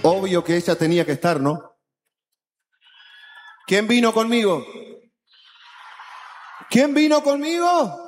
Obvio que ella tenía que estar, ¿no? ¿Quién vino conmigo? ¿Quién vino conmigo?